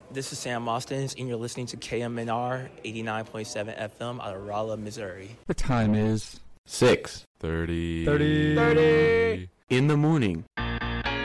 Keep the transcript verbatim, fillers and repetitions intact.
This is Sam Mostens, and you're listening to K M N R eighty-nine point seven F M out of Rolla, Missouri. The time is six thirty. thirty thirty. in the morning.